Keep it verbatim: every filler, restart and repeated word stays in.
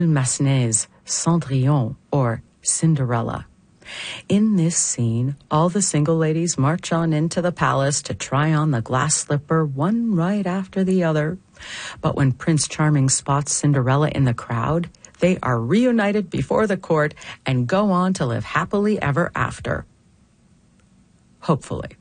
Massenet's Cendrillon, or Cinderella. In this scene, all the single ladies march on into the palace to try on the glass slipper one right after the other. But when Prince Charming spots Cinderella in the crowd, they are reunited before the court and go on to live happily ever after. Hopefully.